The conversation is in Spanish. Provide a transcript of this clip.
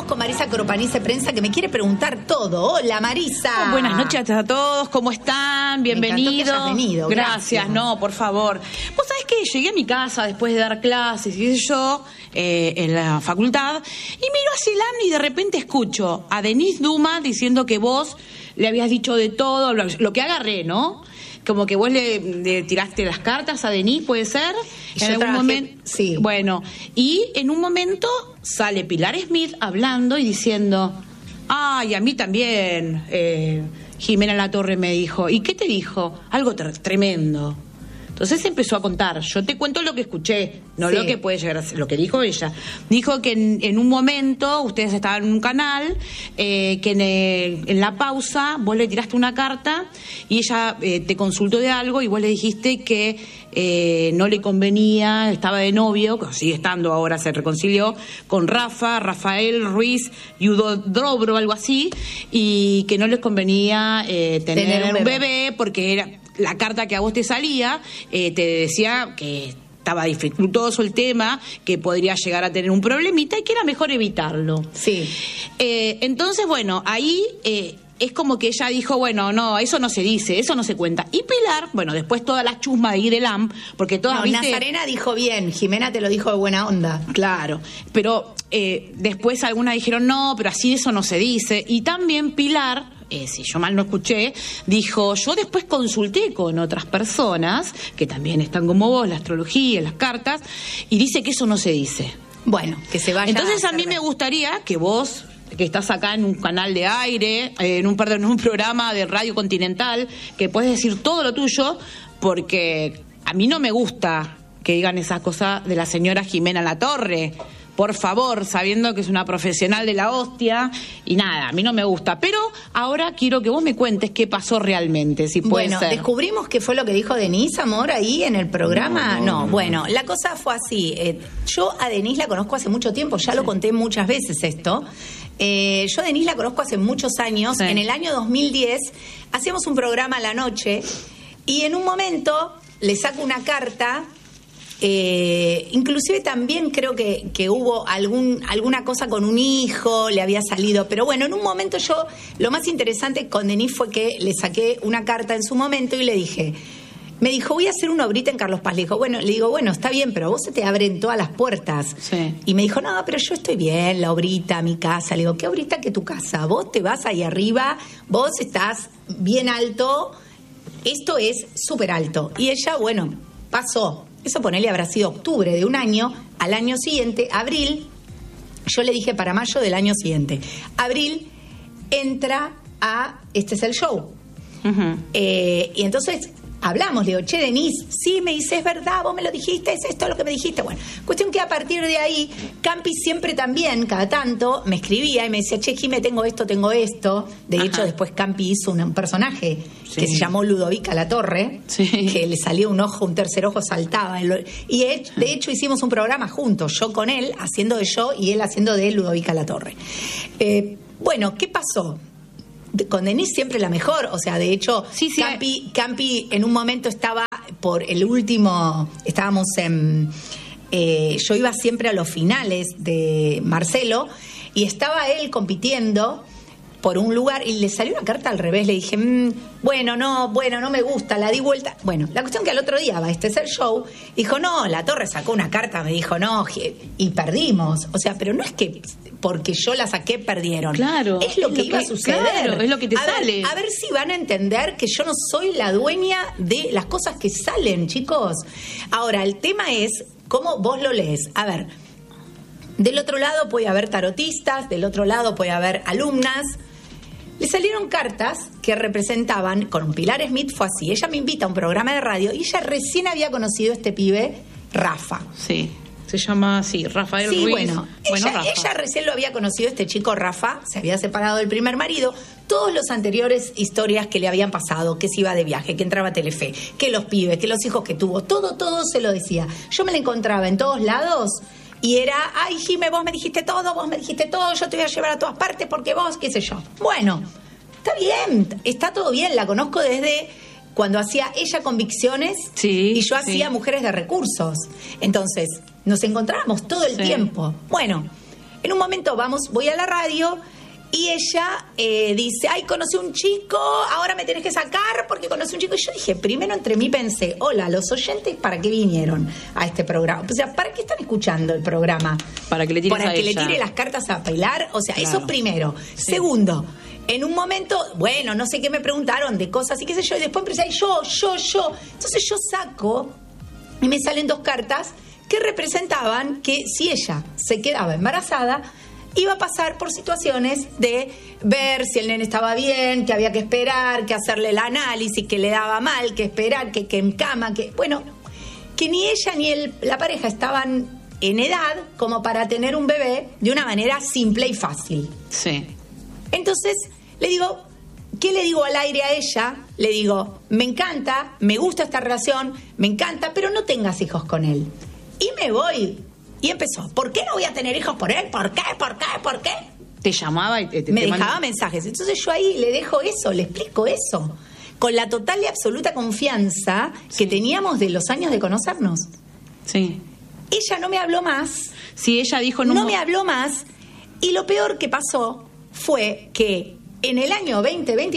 con Marisa Coropanice Prensa, que me quiere preguntar todo. Hola, Marisa. Buenas noches a todos, ¿cómo están? Bienvenidos. Gracias. No, por favor. Vos sabés que llegué a mi casa después de dar clases y qué sé yo, en la facultad, y miro hacia el AMNI y de repente escucho a Denise Duma diciendo que vos le habías dicho de todo, lo que agarré, ¿no? Como que vos le tiraste las cartas a Denise, ¿puede ser? En algún momento, sí. Bueno, y en un momento sale Pilar Smith hablando y diciendo, ay, a mí también, Jimena Latorre me dijo. ¿Y qué te dijo? Algo tremendo. Entonces empezó a contar. Yo te cuento lo que escuché, no lo que puede llegar a ser, lo que dijo ella. Dijo que en un momento ustedes estaban en un canal, que en la pausa vos le tiraste una carta y ella te consultó de algo y vos le dijiste que no le convenía, estaba de novio, sigue estando ahora, se reconcilió, con Rafael Ruiz Yudodrobro, algo así, y que no les convenía tener un bebé porque era... La carta que a vos te salía te decía que estaba dificultoso el tema, que podría llegar a tener un problemita y que era mejor evitarlo. Sí. Entonces, bueno, ahí es como que ella dijo, bueno, no, eso no se dice, eso no se cuenta. Y Pilar, bueno, después todas las chusmas de Irelam, porque todas, ¿viste? Nazarena dijo bien, Jimena te lo dijo de buena onda. Claro, pero después algunas dijeron, no, pero así eso no se dice. Y también Pilar... si yo mal no escuché, dijo, yo después consulté con otras personas que también están como vos, la astrología, las cartas, y dice que eso no se dice. Bueno, que se vaya. Entonces a mí me gustaría que vos, que estás acá en un canal de aire, en un programa de Radio Continental, que puedes decir todo lo tuyo, porque a mí no me gusta que digan esas cosas de la señora Jimena Latorre. Por favor, sabiendo que es una profesional de la hostia, y nada, a mí no me gusta. Pero ahora quiero que vos me cuentes qué pasó realmente, si puede ser. Bueno, descubrimos qué fue lo que dijo Denise, amor, ahí en el programa. No, bueno, la cosa fue así. Yo a Denise la conozco hace mucho tiempo, ya lo conté muchas veces esto. Yo a Denise la conozco hace muchos años. Sí. En el año 2010 hacíamos un programa a la noche y en un momento le saco una carta. Inclusive también creo que hubo alguna cosa con un hijo, le había salido, pero bueno, en un momento yo, lo más interesante con Denise fue que le saqué una carta en su momento y le dije, me dijo, voy a hacer una obrita en Carlos Paz. Le digo, bueno, está bien, pero vos se te abren todas las puertas. Sí. Y me dijo, no, pero yo estoy bien, la obrita, mi casa. Le digo, ¿qué obrita que tu casa? Vos te vas ahí arriba, vos estás bien alto, esto es súper alto. Y ella, bueno, pasó. Eso ponele habrá sido octubre de un año, al año siguiente, abril, yo le dije para mayo del año siguiente. Abril entra a Este es el Show. Uh-huh. Y entonces hablamos, le digo, che, Denise, sí, me dice, es verdad, vos me lo dijiste, es esto lo que me dijiste. Bueno, cuestión que a partir de ahí, Campi siempre también, cada tanto, me escribía y me decía, che, Jime, tengo esto. De hecho, después Campi hizo un personaje que se llamó Ludovica Latorre, que le salió un ojo, un tercer ojo saltaba. Y de hecho hicimos un programa juntos, yo con él, haciendo de yo y él haciendo de Ludovica Latorre. Bueno, ¿qué pasó? Con Denise siempre la mejor, o sea, de hecho, sí. Campi en un momento estaba por el último, estábamos en, yo iba siempre a los finales de Marcelo y estaba él compitiendo por un lugar y le salió una carta al revés, le dije, bueno, no me gusta, la di vuelta. Bueno, la cuestión que al otro día va Este es el Show, dijo, no, Latorre sacó una carta, me dijo, no, y perdimos. O sea, pero no es que porque yo la saqué perdieron. Claro. Es lo que iba a suceder. Claro, es lo que te sale. A ver si van a entender que yo no soy la dueña de las cosas que salen, chicos. Ahora, el tema es cómo vos lo lees. A ver, del otro lado puede haber tarotistas, del otro lado puede haber alumnas. Le salieron cartas que representaban, con Pilar Smith fue así, ella me invita a un programa de radio y ella recién había conocido a este pibe, Rafa. Sí, se llama así, Rafael Ruiz. Bueno, ella recién lo había conocido, este chico Rafa, se había separado del primer marido, todos los anteriores historias que le habían pasado, que se iba de viaje, que entraba a Telefe, que los pibes, que los hijos que tuvo, todo se lo decía. Yo me la encontraba en todos lados. Y era, ay, Jime, vos me dijiste todo, yo te voy a llevar a todas partes porque vos, qué sé yo. Bueno, está bien, está todo bien, la conozco desde cuando hacía ella Convicciones y yo hacía Mujeres de Recursos. Entonces, nos encontrábamos todo el tiempo. Bueno, En un momento voy a la radio y ella dice, ay, conocí un chico, ahora me tenés que sacar porque conocí un chico. Y yo dije, primero entre mí pensé, hola, los oyentes, ¿para qué vinieron a este programa? O sea, ¿para qué están escuchando el programa? Para que le tires ¿Para a que ella. le tire las cartas a Pilar? O sea, Claro. eso primero. Sí. Segundo, en un momento, bueno, no sé qué me preguntaron de cosas y qué sé yo, y después empecé ahí, yo. Entonces yo saco y me salen 2 cartas que representaban que si ella se quedaba embarazada, iba a pasar por situaciones de ver si el nene estaba bien, que había que esperar, que hacerle el análisis, que le daba mal, que esperar, que en cama, que bueno, que ni ella ni la pareja estaban en edad como para tener un bebé de una manera simple y fácil. Sí. Entonces le digo, ¿qué le digo al aire a ella? Le digo, me encanta, me gusta esta relación, me encanta, pero no tengas hijos con él. Y me voy. Y empezó, ¿por qué no voy a tener hijos por él? ¿Por qué? Te llamaba y te Me te dejaba mensajes. Entonces yo ahí le dejo eso, le explico eso. Con la total y absoluta confianza que teníamos de los años de conocernos. Sí. Ella no me habló más. Sí, ella dijo... No me habló más. Y lo peor que pasó fue que en el año 2020